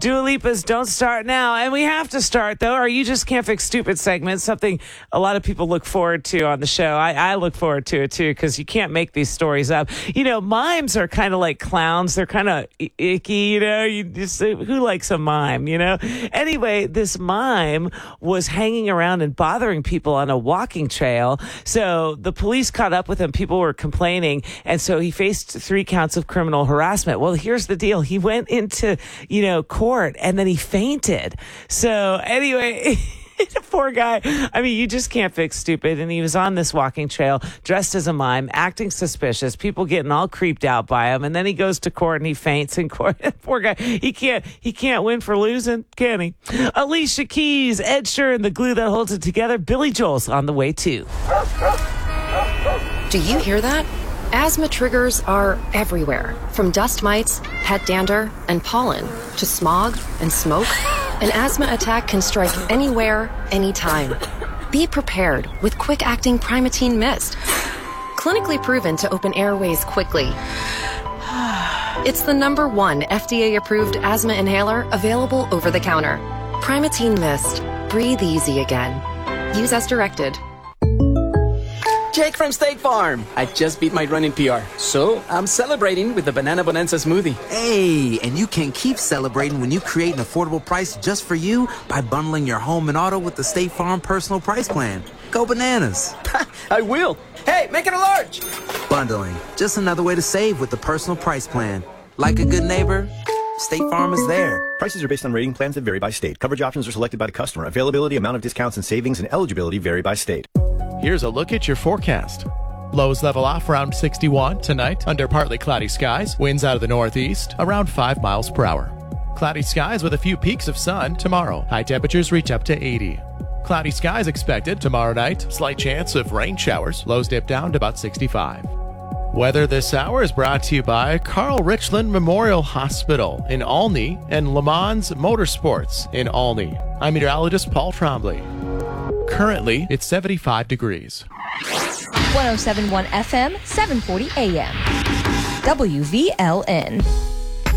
Dua Lipa's Don't Start Now. And we have to start, though, or You Just Can't Fix Stupid segment, something a lot of people look forward to on the show. I look forward to it, too, because you can't make these stories up. You know, mimes are kind of like clowns. They're kind of icky, you know. You just, who likes a mime, you know? Anyway, this mime was hanging around and bothering people on a walking trail. So the police caught up with him. People were complaining. And so he faced 3 counts of criminal harassment. Well, here's the deal. He went into, court and then he fainted. So anyway, the poor guy, I mean, you just can't fix stupid. And he was on this walking trail dressed as a mime, acting suspicious, people getting all creeped out by him. And then he goes to court and he faints in court. Poor guy, he can't win for losing, can he? Alicia Keys, Ed Sheeran, the glue that holds it together. Billy Joel's on the way too. Do you hear that? Asthma triggers are everywhere, from dust mites, pet dander, and pollen, to smog and smoke. An asthma attack can strike anywhere, anytime. Be prepared with quick-acting Primatene Mist. Clinically proven to open airways quickly. It's the #1 FDA-approved asthma inhaler available over the counter. Primatene Mist. Breathe easy again. Use as directed. Jake from State Farm. I just beat my running PR, so I'm celebrating with the Banana Bonanza smoothie. Hey, and you can keep celebrating when you create an affordable price just for you by bundling your home and auto with the State Farm Personal Price Plan. Go bananas. I will. Hey, make it a large. Bundling, just another way to save with the Personal Price Plan. Like a good neighbor, State Farm is there. Prices are based on rating plans that vary by state. Coverage options are selected by the customer. Availability, amount of discounts and savings, and eligibility vary by state. Here's a look at your forecast. Lows level off around 61 tonight under partly cloudy skies. Winds out of the northeast around 5 miles per hour. Cloudy skies with a few peaks of sun tomorrow. High temperatures reach up to 80. Cloudy skies expected tomorrow night. Slight chance of rain showers. Lows dip down to about 65. Weather this hour is brought to you by Carl Richland Memorial Hospital in Olney and Le Mans Motorsports in Olney. I'm meteorologist Paul Trombley. Currently, it's 75 degrees. 107.1 FM, 740 AM. WVLN.